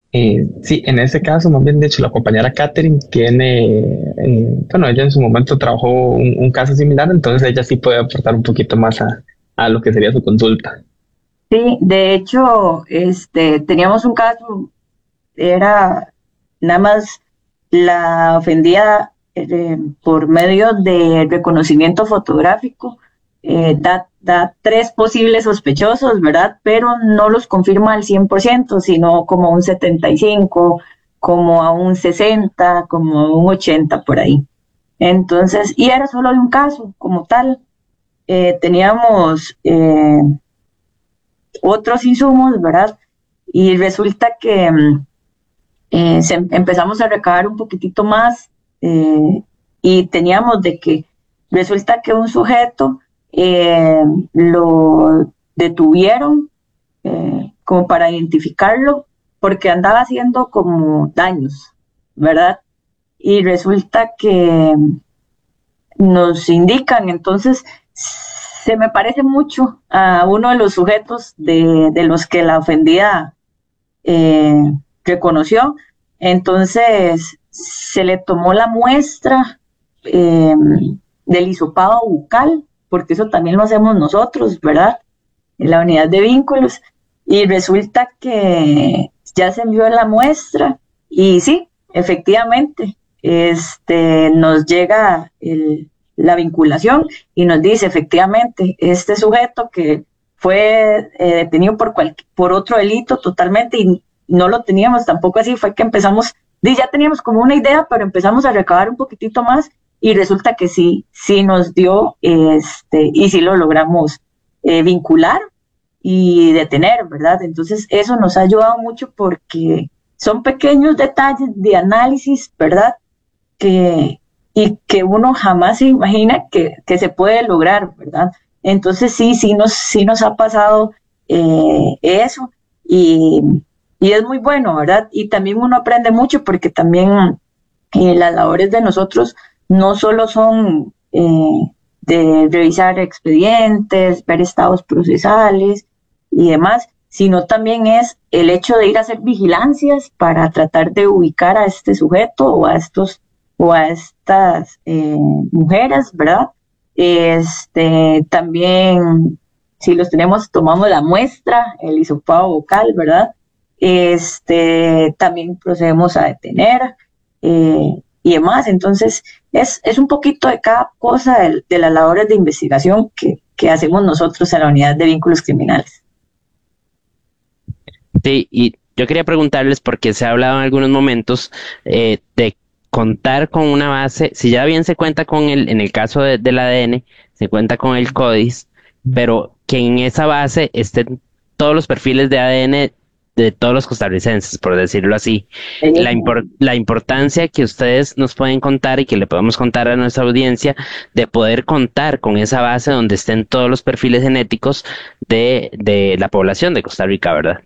Sí, en ese caso, más bien, de hecho, la compañera Catherine tiene, bueno, ella en su momento trabajó un caso similar, entonces ella sí puede aportar un poquito más a lo que sería su consulta. Sí, de hecho, teníamos un caso, era nada más la ofendida por medio de reconocimiento fotográfico, da tres posibles sospechosos, ¿verdad? Pero no los confirma al 100%, sino como a un 75, como a un 60, como a un 80 por ahí. Entonces, y era solo de un caso como tal. Teníamos otros insumos, ¿verdad? Y resulta que empezamos a recabar un poquitito más eh, y teníamos de que resulta que un sujeto lo detuvieron como para identificarlo porque andaba haciendo como daños, ¿verdad? Y resulta que nos indican, entonces se me parece mucho a uno de los sujetos de los que la ofendida eh, reconoció. Entonces se le tomó la muestra del hisopado bucal, porque eso también lo hacemos nosotros, ¿verdad? En la unidad de vínculos. Y resulta que ya se envió la muestra y sí, efectivamente, nos llega la vinculación y nos dice efectivamente, este sujeto que fue detenido por otro delito totalmente y no lo teníamos tampoco así, fue que empezamos, ya teníamos como una idea, pero empezamos a recabar un poquitito más y resulta que sí, sí nos dio, y sí lo logramos vincular y detener, ¿verdad? Entonces eso nos ha ayudado mucho porque son pequeños detalles de análisis, ¿verdad? Que, y que uno jamás se imagina que se puede lograr, ¿verdad? Entonces sí nos ha pasado eso y, y es muy bueno, ¿verdad? Y también uno aprende mucho porque también las labores de nosotros no solo son de revisar expedientes, ver estados procesales y demás, sino también es el hecho de ir a hacer vigilancias para tratar de ubicar a este sujeto o a estas mujeres, ¿verdad? También, si los tenemos, tomamos la muestra, el hisopado vocal, ¿verdad? También procedemos a detener y demás. Entonces, es un poquito de cada cosa de las labores de investigación que hacemos nosotros en la unidad de vínculos criminales. Sí, y yo quería preguntarles porque se ha hablado en algunos momentos de contar con una base, si ya bien se cuenta con en el caso del ADN, se cuenta con el CODIS, pero que en esa base estén todos los perfiles de ADN de todos los costarricenses, por decirlo así. La importancia que ustedes nos pueden contar y que le podemos contar a nuestra audiencia de poder contar con esa base donde estén todos los perfiles genéticos de la población de Costa Rica, ¿verdad?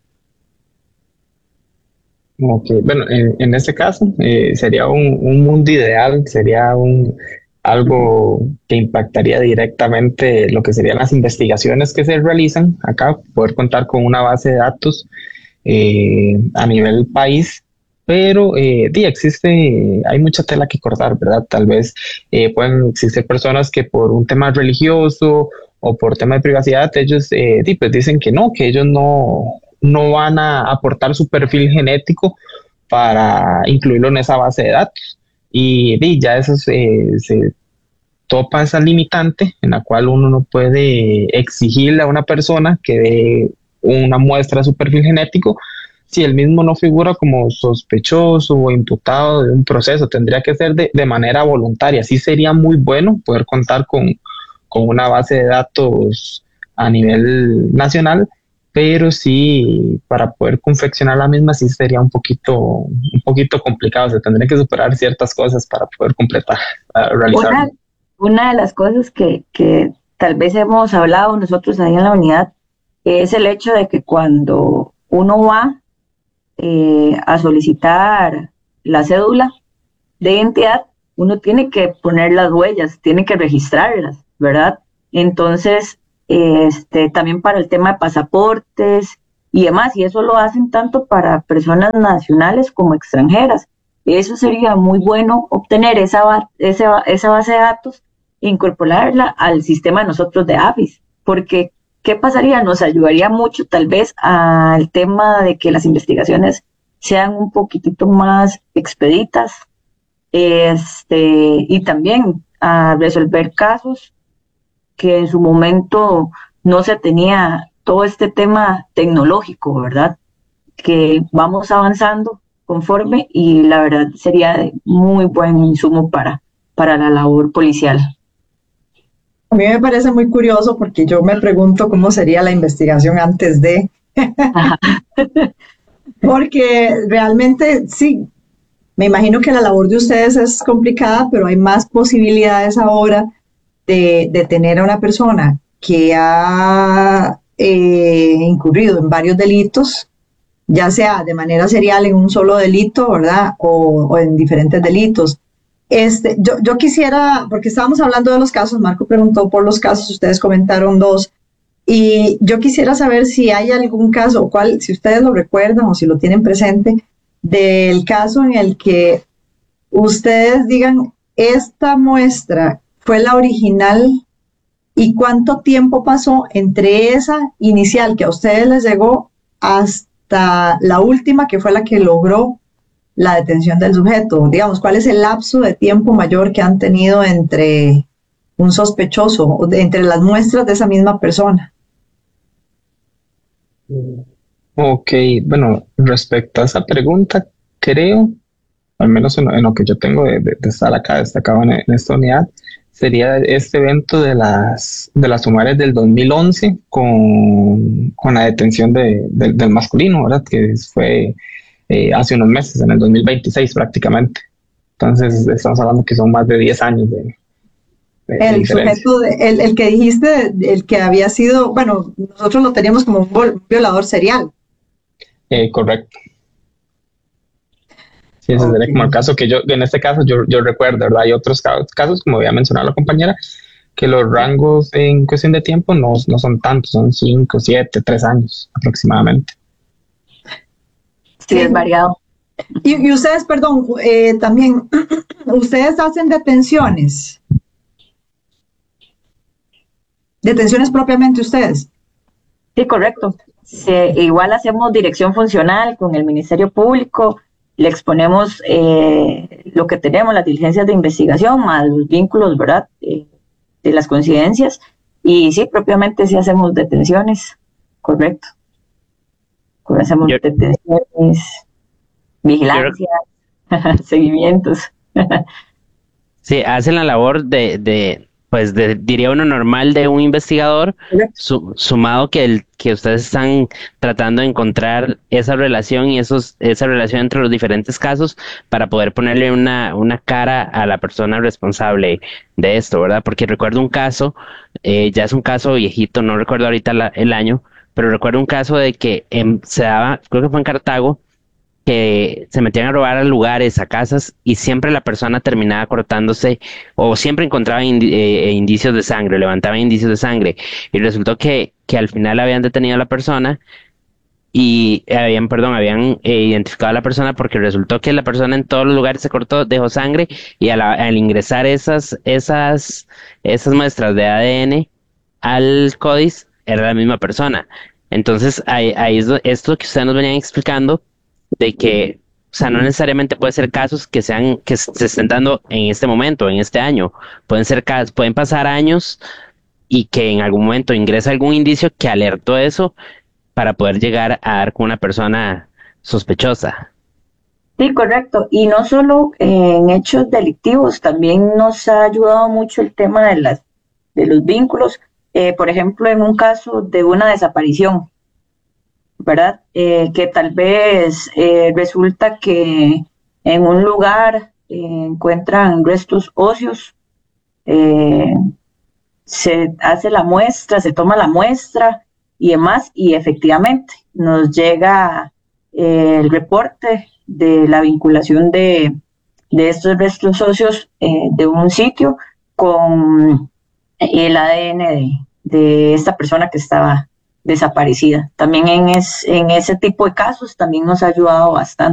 Ok, bueno, en este caso sería un mundo ideal, sería algo que impactaría directamente lo que serían las investigaciones que se realizan acá, poder contar con una base de datos a nivel país, pero hay mucha tela que cortar, ¿verdad? Tal vez pueden existir personas que por un tema religioso o por tema de privacidad, ellos pues dicen que no, que ellos no van a aportar su perfil genético para incluirlo en esa base de datos. Ya eso se topa esa limitante en la cual uno no puede exigirle a una persona que dé una muestra de su perfil genético si el mismo no figura como sospechoso o imputado de un proceso. Tendría que ser de manera voluntaria. Sí sería muy bueno poder contar con una base de datos a nivel nacional, pero sí, para poder confeccionar la misma sí sería un poquito complicado. Se tendría que superar ciertas cosas para poder completar, para realizarlo. Una, una de las cosas que tal vez hemos hablado nosotros ahí en la unidad es el hecho de que cuando uno va a solicitar la cédula de identidad, uno tiene que poner las huellas, tiene que registrarlas, ¿verdad? Entonces, también para el tema de pasaportes y demás, y eso lo hacen tanto para personas nacionales como extranjeras. Eso sería muy bueno obtener esa base de datos e incorporarla al sistema de nosotros de AFIS, porque ¿qué pasaría? Nos ayudaría mucho tal vez al tema de que las investigaciones sean un poquitito más expeditas, y también a resolver casos que en su momento no se tenía todo este tema tecnológico, ¿verdad? Que vamos avanzando conforme y la verdad sería de muy buen insumo para la labor policial. A mí me parece muy curioso porque yo me pregunto cómo sería la investigación antes de, porque realmente sí, me imagino que la labor de ustedes es complicada, pero hay más posibilidades ahora de tener a una persona que ha incurrido en varios delitos, ya sea de manera serial en un solo delito, ¿verdad? O en diferentes delitos. Yo quisiera, porque estábamos hablando de los casos, Marco preguntó por los casos, ustedes comentaron dos, y yo quisiera saber si hay algún caso, si ustedes lo recuerdan o si lo tienen presente, del caso en el que ustedes digan, esta muestra fue la original y cuánto tiempo pasó entre esa inicial que a ustedes les llegó hasta la última que fue la que logró la detención del sujeto. Digamos, ¿cuál es el lapso de tiempo mayor que han tenido entre un sospechoso o entre las muestras de esa misma persona? Ok, bueno, respecto a esa pregunta, creo, al menos en lo que yo tengo de estar acá destacado en esta unidad, sería este evento de las sumarias del 2011 con la detención del masculino, ¿verdad? Que fue hace unos meses, en el 2026 prácticamente. Entonces estamos hablando que son más de 10 años de El diferencia. sujeto, el que dijiste, el que había sido, bueno, nosotros lo teníamos como un violador serial. Correcto. Sí, ese sería Okay. como el caso que en este caso yo recuerdo, ¿verdad? Hay otros casos, como había mencionado la compañera, que los rangos en cuestión de tiempo no son tantos, son 5, 7, 3 años aproximadamente. Sí, es Sí. variado. Y ustedes, perdón, también, ustedes hacen detenciones propiamente ustedes. Sí, correcto. Igual hacemos dirección funcional con el Ministerio Público, le exponemos lo que tenemos, las diligencias de investigación, más los vínculos, ¿verdad? De las coincidencias. Y sí, propiamente sí hacemos detenciones, correcto. Hacemos Yo, detenciones, yo vigilancia, seguimientos. Sí, hacen la labor pues diría uno normal de un investigador, sumado que ustedes están tratando de encontrar esa relación y esa relación entre los diferentes casos para poder ponerle una cara a la persona responsable de esto, ¿verdad? Porque recuerdo un caso, ya es un caso viejito, no recuerdo ahorita el año, pero recuerdo un caso de que se daba, creo que fue en Cartago, que se metían a robar a lugares, a casas, y siempre la persona terminaba cortándose o siempre encontraba indicios de sangre, levantaban indicios de sangre, y resultó que al final habían detenido a la persona y habían identificado a la persona porque resultó que la persona en todos los lugares se cortó, dejó sangre y al ingresar esas muestras de ADN al CODIS era la misma persona. Entonces, ahí es esto que ustedes nos venían explicando de que, o sea, no necesariamente puede ser casos que se estén dando en este momento, en este año. Pueden pasar años y que en algún momento ingresa algún indicio que alertó eso para poder llegar a dar con una persona sospechosa. Sí, correcto. Y no solo en hechos delictivos, también nos ha ayudado mucho el tema de los vínculos. Por ejemplo, en un caso de una desaparición, ¿verdad? Que tal vez resulta que en un lugar encuentran restos óseos, eh, se hace la muestra, se toma la muestra y demás, y efectivamente nos llega el reporte de la vinculación de estos restos óseos de un sitio con el ADN de esta persona que estaba desaparecida. También en ese tipo de casos también nos ha ayudado bastante.